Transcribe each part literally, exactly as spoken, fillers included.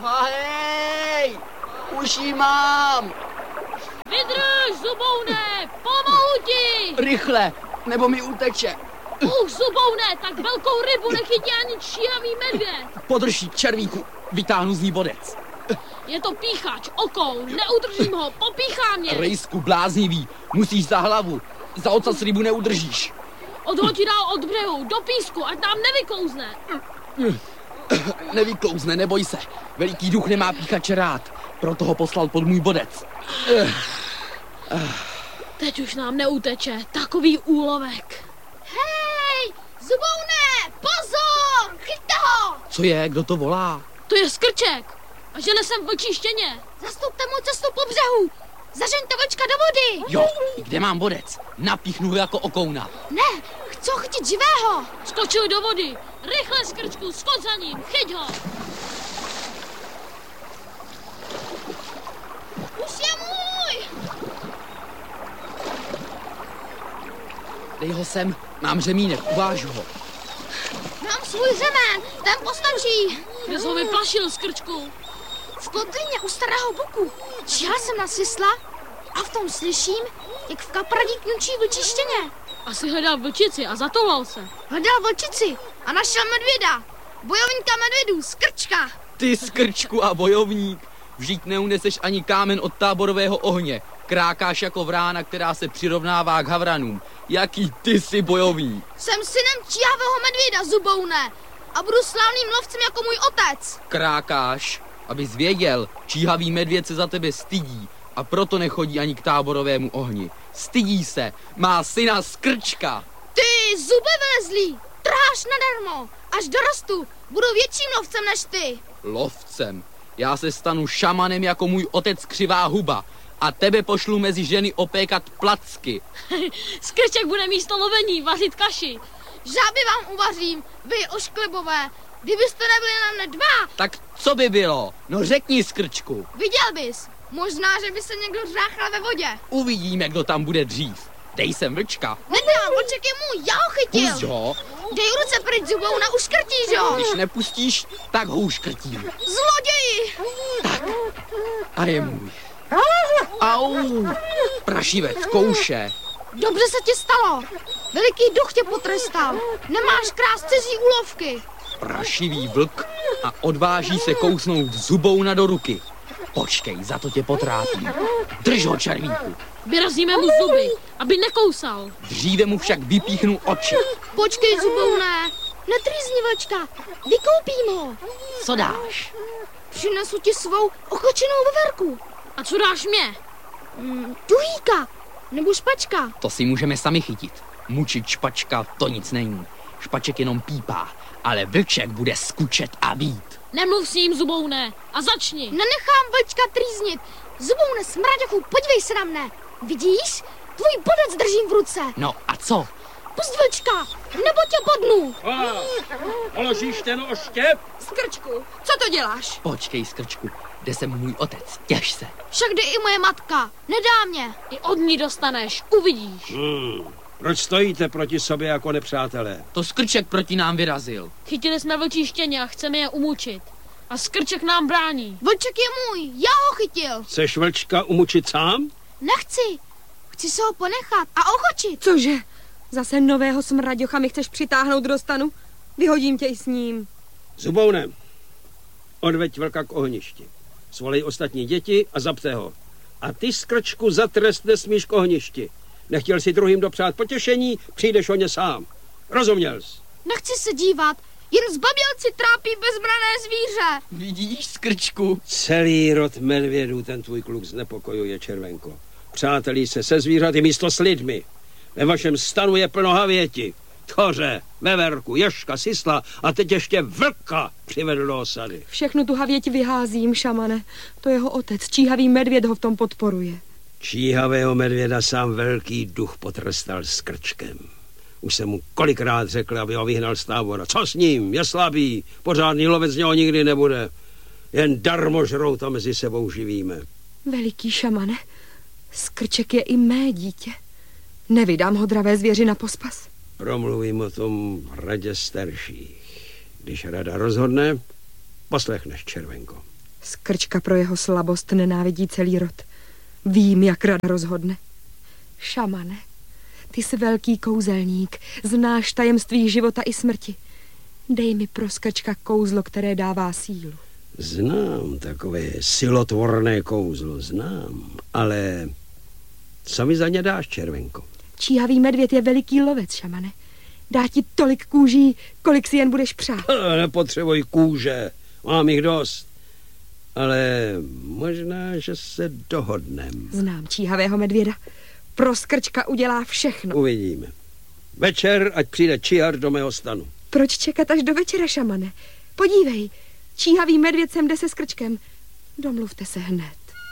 Hej! Už jí mám! Vydrž, zuboune! Pomohu ti! Rychle, nebo mi uteče. Uch, zuboune, tak velkou rybu nechytí ani šíhavý medvěd. Podrž jí, červíku, vytáhnu z ní bodec. Je to píchač, okoun, neudržím ho, popíchá mě. Rejsku, bláznivý, musíš za hlavu, za ocas rybu neudržíš. Odhoď ji dál od břehu, do písku, ať nám nevyklouzne. Nevyklouzne, neboj se, veliký duch nemá píchače rád, proto ho poslal pod můj bodec. Teď už nám neuteče, takový úlovek. Hej, zuboune, pozor, chyťte ho! Co je, kdo to volá? To je Skrček a žene sem vlčí štěně. Zastupte mu cestu po břehu, zařeňte vlčka do vody. Jo, kde mám bodec? Napíchnu ho jako okouna. Ne, chci ho chytit živého. Skočil do vody, rychle Skrčku, skoč za ním, chyť ho. Už je můj. Dej ho sem, mám řemínek, uvážu ho. Mám svůj řemen, ten postačí. Kde jsi ho vyplašil, Skrčku? V kotlině u starého buku. Číhal jsem na sisla a v tom slyším, jak v kapradí kňučí vlčí štěně. Asi hledal vlčici a zatoulal se. Hledal vlčici a našel medvěda. Bojovníka medvědů, Skrčka. Ty, Skrčku a bojovník, vždyť neuneseš ani kámen od táborového ohně. Krákáš jako vrána, která se přirovnává k havranům. Jaký ty jsi bojovník? Jsem synem číhavého medvěda, zuboune. A budu slavným lovcem jako můj otec. Krákáš, abys věděl, číhavý medvěd se za tebe stydí a proto nechodí ani k táborovému ohni. Stydí se, má syna Skrčka. Ty, zube vylezlý, trháš nadarmo. Až dorostu, budu větším lovcem než ty. Lovcem? Já se stanu šamanem jako můj otec Křivá huba a tebe pošlu mezi ženy opékat placky. Skrček bude místo lovení vařit kaši. Žáby vám uvařím, vy ošklebové. Kdybyste nebyli na mne dva. Tak co by bylo? No řekni, Skrčku. Viděl bys. Možná, že by se někdo řáchal ve vodě. Uvidíme, kdo tam bude dřív. Dej sem vlčka. Nedám, vlček je můj, já ho chytil. Pusť ho. Dej ruce pryč, zubouna, uškrtíš ho. Když nepustíš, tak ho uškrtím. Zloději. Tak. A je můj. Au. Prašivec, kouše. Dobře se ti stalo. Veliký duch tě potrestal. Nemáš krást cizí úlovky. Prašivý vlk a odváží se kousnout zubouna do ruky. Počkej, za to tě potrápím. Drž ho, červíku. Vyrazíme mu zuby, aby nekousal. Dříve mu však vypíchnu oči. Počkej, zuboune. Netrýzni vlčka. Vykoupím ho. Co dáš? Přinesu ti svou ochočenou veverku. A co dáš mě? Mm, tuhýka. Nebo špačka. To si můžeme sami chytit. Mučit špačka, to nic není. Špaček jenom pípá, ale vlček bude skučet a být. Nemluv s ním, zuboune, a začni. Nenechám vlčka trýznit. Zuboune, smraďochu, podívej se na mne. Vidíš? Tvůj bodec držím v ruce. No a co? Pust vlčka, nebo tě bodnu. A, položíš ten oštěp? Skrčku, co to děláš? Počkej, Skrčku, kde jsem můj otec, těž se. Však jde i moje matka, nedá mě. I od ní dostaneš, uvidíš. Hmm. Proč stojíte proti sobě jako nepřátelé? To Skrček proti nám vyrazil. Chytili jsme vlčí štěně a chceme je umučit. A Skrček nám brání. Vlček je můj, já ho chytil. Chceš vlčka umučit sám? Nechci, chci se ho ponechat a ochočit. Cože? Zase nového smraďocha mi chceš přitáhnout do stanu? Vyhodím tě i s ním. Zuboune, odveď vlka k ohništi. Svolej ostatní děti a zapte ho. A ty, Skrčku, za trest nesmíš k ohništi. Nechtěl si druhým dopřát potěšení, přijdeš o ně sám. Rozuměl jsi? Nechci se dívat, jen zbabělci trápí bezbrané zvíře. Vidíš, Skrčku? Celý rod medvědů ten tvůj kluk znepokojuje, červenko. Přátelí se se zvířaty místo s lidmi. Ve vašem stanu je plno havěti. Tchoře, veverku, ježka, sisla a teď ještě vlka přivedl do osady. Všechnu tu havěť vyházím, šamane. To jeho otec, číhavý medvěd, ho v tom podporuje. Číhavého medvěda sám velký duch potrestal s Krčkem. Už jsem mu kolikrát řekl, aby ho vyhnal z tábora. Co s ním? Je slabý. Pořádný lovec z něho nikdy nebude. Jen darmožrou to mezi sebou živíme. Veliký šamane, Skrček je i mé dítě. Nevydám ho dravé zvěři na pospas. Promluvím o tom v radě starších. Když rada rozhodne, poslechneš, červenko. Skrčka pro jeho slabost nenávidí celý rod. Vím, jak rada rozhodne. Šamane, ty jsi velký kouzelník, znáš tajemství života i smrti. Dej mi pro Skrčka kouzlo, které dává sílu. Znám takové silotvorné kouzlo, znám, ale co mi za ně dáš, Červenko? Číhavý medvěd je veliký lovec, Šamane. Dá ti tolik kůží, kolik si jen budeš přát. Nepotřebuji kůže, mám jich dost. Ale možná, že se dohodnem. Znám číhavého medvěda. Pro Skrčka udělá všechno. Uvidíme. Večer, ať přijde čihar do mého stanu. Proč čekat až do večera, Šamane? Podívej, číhavý medvěd sem jde se Skrčkem. Domluvte se hned.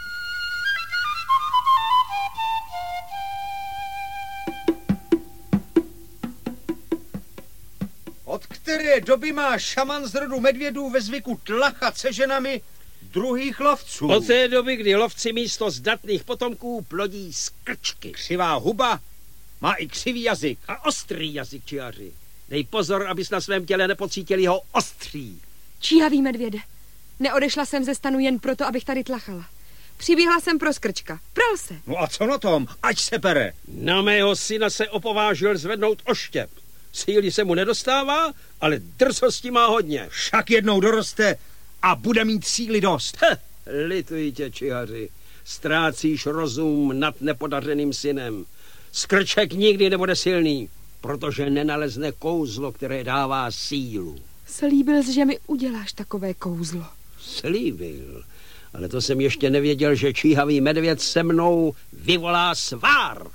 Od které doby má šaman z rodu medvědů ve zvyku tlachat se ženami druhých lovců? Od té doby, kdy lovci místo zdatných potomků plodí skrčky. Křivá huba má i křivý jazyk. A ostrý jazyk, čihaři. Dej pozor, abys na svém těle nepocítil jeho ostří. Číhavý medvěde, neodešla jsem ze stanu jen proto, abych tady tlachala. Přiběhla jsem pro Skrčka. Pral se. No a co na tom? Ať se bere. Na mého syna se opovážil zvednout oštěp. Síly se mu nedostává, ale drzosti má hodně. Však jednou doroste a bude mít síly dost. Heh, lituji tě, čihaři. Ztrácíš rozum nad nepodařeným synem. Skrček nikdy nebude silný, protože nenalezne kouzlo, které dává sílu. Slíbil jsi, že mi uděláš takové kouzlo. Slíbil, ale to jsem ještě nevěděl, že číhavý medvěd se mnou vyvolá svár.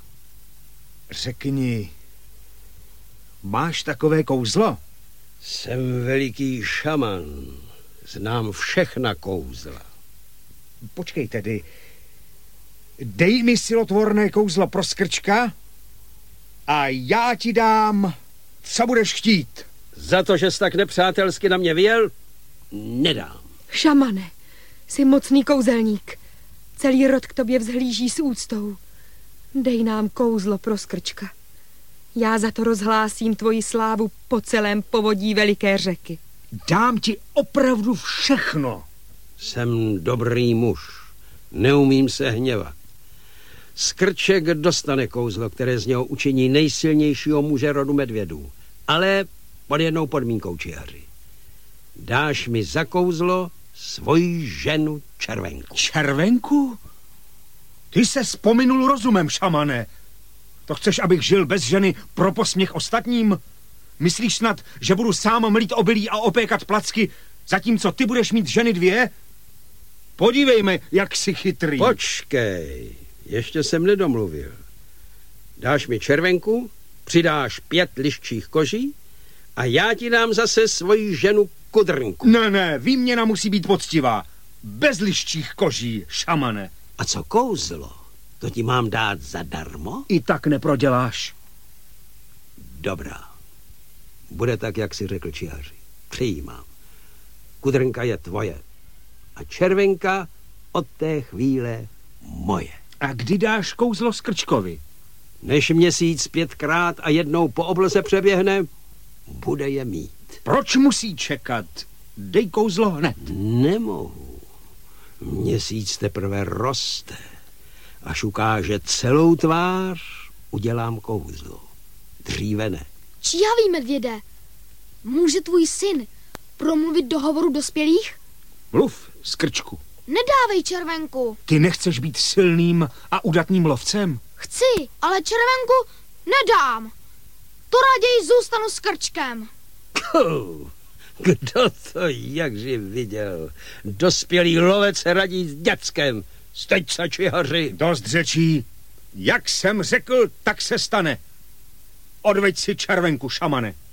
Řekni, máš takové kouzlo? Jsem veliký šaman, znám všechna kouzla. Počkej tedy, dej mi silotvorné kouzlo pro Skrčka a já ti dám, co budeš chtít. Za to, že jsi tak nepřátelsky na mě vyjel, nedám. Šamane, jsi mocný kouzelník. Celý rod k tobě vzhlíží s úctou. Dej nám kouzlo pro Skrčka. Já za to rozhlásím tvoji slávu po celém povodí veliké řeky. Dám ti opravdu všechno. Jsem dobrý muž. Neumím se hněvat. Skrček dostane kouzlo, které z něho učiní nejsilnějšího muže rodu medvědů. Ale pod jednou podmínkou, čihaři. Dáš mi za kouzlo svoji ženu Červenku. Červenku? Ty se vzpominul rozumem, šamane. To chceš, abych žil bez ženy pro posměch ostatním? Myslíš snad, že budu sám mlít obilí a opékat placky, zatímco ty budeš mít ženy dvě? Podívejme, jak jsi chytrý. Počkej, ještě jsem nedomluvil. Dáš mi Červenku, přidáš pět liščích koží a já ti dám zase svoji ženu Kudrnku. Ne, ne, výměna musí být poctivá. Bez liščích koží, šamane. A co kouzlo? To ti mám dát zadarmo? I tak neproděláš. Dobrá. Bude tak, jak si řekl, čihaři. Přijímám. Kudrnka je tvoje. A Červenka od té chvíle moje. A kdy dáš kouzlo Skrčkovi? Než měsíc pětkrát a jednou po obloze přeběhne, bude je mít. Proč musí čekat? Dej kouzlo hned. Nemohu. Měsíc teprve roste. Až ukáže celou tvář, udělám kouzlo. Dříve ne. Číhavý medvěde, může tvůj syn promluvit do hovoru dospělých? Mluv, Skrčku. Nedávej Červenku. Ty nechceš být silným a udatným lovcem? Chci, ale Červenku nedám. To raději zůstanu s Krčkem. Kdo to jakži viděl? Dospělý lovec radí s děckem. Steď se, čihaři. Dost řečí. Jak jsem řekl, tak se stane. Odveď si Červenku, šamane.